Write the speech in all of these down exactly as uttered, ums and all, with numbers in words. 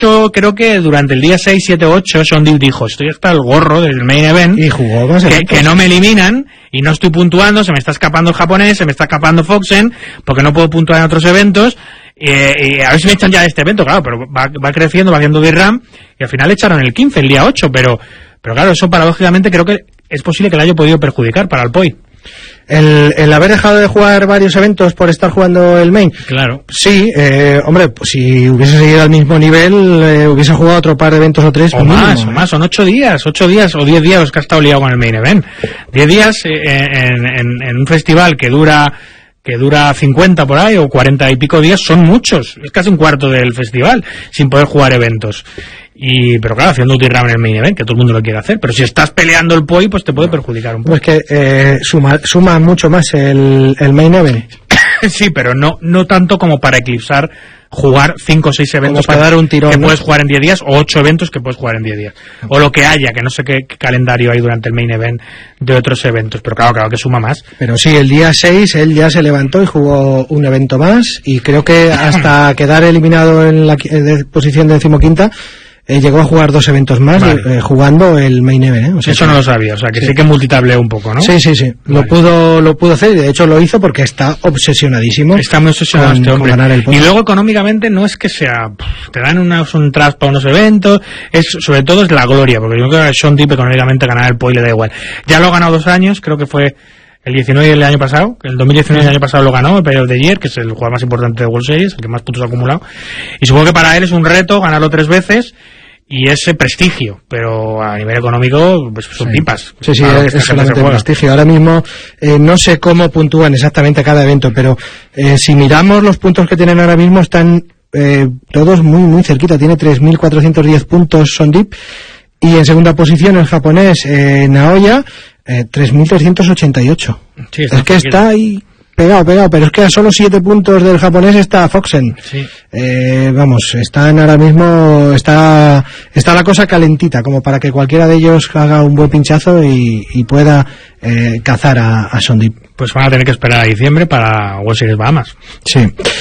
creo que durante el día seis, siete, ocho, Sean Deeb dijo, estoy hasta el gorro del main event, y jugó más que, que no me eliminan, y no estoy puntuando, se me está escapando el japonés, se me está escapando Foxen, porque no puedo puntuar en otros eventos, y, y a ver si me echan ya de este evento, claro, pero va, va creciendo, va haciendo D RAM, y al final echaron el quince, el día ocho, pero, pero claro, eso paradójicamente creo que es posible que le haya podido perjudicar para el P O I. El, el haber dejado de jugar varios eventos por estar jugando el main. Claro. Sí, eh, hombre, pues si hubiese seguido al mismo nivel, eh, hubiese jugado otro par de eventos o tres. O mínimo, más, ¿eh? o más, son ocho días, ocho días o diez días los que ha estado liado con el main event. Diez días eh, en, en, en un festival que dura que dura cincuenta por ahí o cuarenta y pico días, son muchos, es casi un cuarto del festival sin poder jugar eventos. Y, pero claro, haciendo un D-RAM en el main event, que todo el mundo lo quiere hacer, pero si estás peleando el P O I, pues te puede perjudicar un poco. Pues que eh, suma, suma mucho más el, el main event. Sí, pero no, no tanto como para eclipsar jugar cinco o seis eventos para que, dar un tirón, que ¿no? puedes jugar en diez días, o ocho eventos que puedes jugar en diez días, o lo que haya, que no sé qué, qué calendario hay durante el main event de otros eventos, pero claro, claro que suma más. Pero sí, el día seis él ya se levantó y jugó un evento más, y creo que hasta quedar eliminado en la de posición de decimoquinta, Eh, llegó a jugar dos eventos más, vale. eh, jugando el main event, ¿eh? O sea, eso que, no lo sabía, o sea que sí, sí que multitableó un poco, ¿no? Sí, sí, sí, vale. lo pudo lo pudo hacer, y de hecho lo hizo porque está obsesionadísimo. Está muy obsesionado con, este hombre. Con ganar el y luego económicamente no es que sea, te dan unas, un tras para unos eventos, es sobre todo es la gloria, porque yo creo que a Sean Deeb económicamente ganar el P O I le da igual. Ya lo ha ganado dos años, creo que fue el diecinueve del año pasado, el dos mil diecinueve del año pasado lo ganó, el Player of the Year, que es el jugador más importante de World Series, el que más puntos ha acumulado, y supongo que para él es un reto ganarlo tres veces, y ese prestigio, pero a nivel económico pues son sí. pipas. Sí, sí, es, es solamente prestigio. Ahora mismo eh, no sé cómo puntúan exactamente cada evento, pero eh, si miramos los puntos que tienen ahora mismo, están eh, todos muy muy cerquita. Tiene tres mil cuatrocientos diez puntos Sean Deeb, y en segunda posición el japonés eh, Naoya, eh, tres mil trescientos ochenta y ocho. Sí, es que está ahí pegado, pegado, pero es que a solo siete puntos del japonés está Foxen. Sí. Eh, vamos, están ahora mismo, está está la cosa calentita, como para que cualquiera de ellos haga un buen pinchazo y, y pueda eh, cazar a, a Sean Deeb. Pues van a tener que esperar a diciembre para World Series Bahamas. Sí.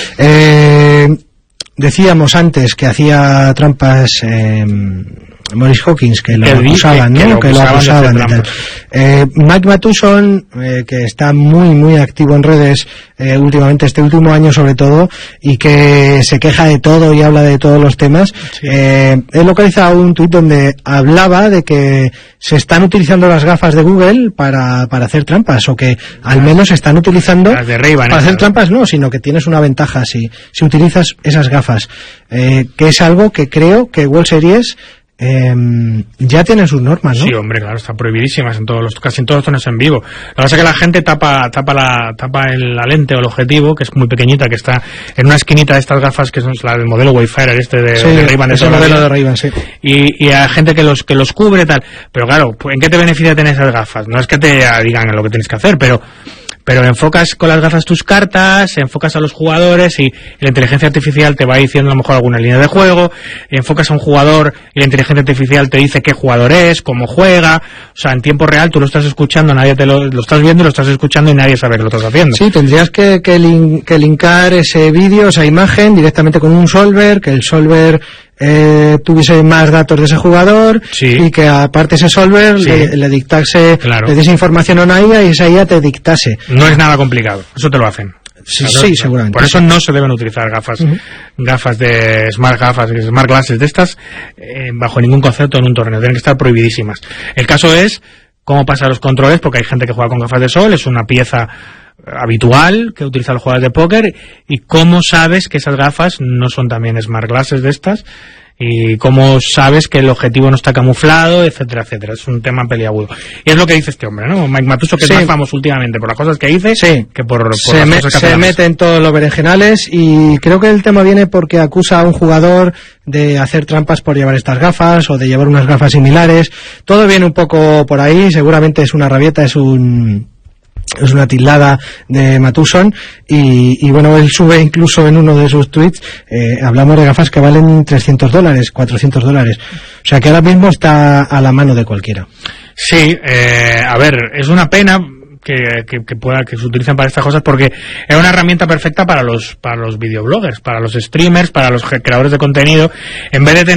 Eh, decíamos antes que hacía trampas eh, Maurice Hawkins, que lo que acusaban, que, ¿no? Que lo, que lo acusaban. De tal. Eh, Mike Matusson, eh, que está muy, muy activo en redes eh, últimamente, este último año sobre todo, y que se queja de todo y habla de todos los temas, sí. eh, he localizado un tuit donde hablaba de que se están utilizando las gafas de Google para, para hacer trampas, o que al menos se están utilizando las de Ray-Ban, para hacer trampas, no, sino que tienes una ventaja si, si utilizas esas gafas, eh, que es algo que creo que World Series Eh, ya tienen sus normas, ¿no? Sí, hombre, claro, están prohibidísimas en todos los, casi en todos los torneos en vivo. Lo que pasa es que la gente tapa, tapa la, tapa el, la lente o el objetivo, que es muy pequeñita, que está en una esquinita de estas gafas que son la del modelo Wayfarer, este de, sí, de Ray-Ban, ese modelo de Ray-Ban, sí. Y, y a gente que los, que los cubre tal. Pero claro, ¿en qué te beneficia tener esas gafas? No es que te digan lo que tienes que hacer, pero, pero enfocas con las gafas tus cartas, enfocas a los jugadores y la inteligencia artificial te va diciendo a lo mejor alguna línea de juego, enfocas a un jugador y la inteligencia artificial te dice qué jugador es, cómo juega, o sea, en tiempo real tú lo estás escuchando, nadie te lo, lo estás viendo y lo estás escuchando y nadie sabe que lo estás haciendo. Sí, tendrías que, que, link, que linkar ese vídeo, esa imagen directamente con un solver, que el solver eh, tuviese más datos de ese jugador, sí. y que aparte ese solver sí. le, le dictase, claro. le diese información a una I A y esa I A te dictase. No es nada complicado, eso te lo hacen. Sí, claro, sí, seguramente. Por eso no se deben utilizar gafas, uh-huh. gafas de smart gafas, smart glasses de estas, eh, bajo ningún concepto en un torneo, tienen que estar prohibidísimas. El caso es cómo pasan los controles, porque hay gente que juega con gafas de sol, es una pieza habitual que utilizan los jugadores de póker, y cómo sabes que esas gafas no son también smart glasses de estas, y cómo sabes que el objetivo no está camuflado, etcétera, etcétera. Es un tema peliagudo. Y es lo que dice este hombre, ¿no? Mike Matusson, que sí. es más famoso últimamente por las cosas que dice, sí. que por, por se las me, cosas que se mete en todos los berenjenales, y creo que el tema viene porque acusa a un jugador de hacer trampas por llevar estas gafas o de llevar unas gafas similares. Todo viene un poco por ahí, seguramente es una rabieta, es un... es una tildada de Matusson, y, y bueno, él sube incluso en uno de sus tweets, eh, hablamos de gafas que valen trescientos dólares, cuatrocientos dólares, o sea que ahora mismo está a la mano de cualquiera. Sí, eh, a ver, es una pena que, que, que pueda que se utilicen para estas cosas, porque es una herramienta perfecta para los para los videobloggers, para los streamers, para los creadores de contenido, en vez de tener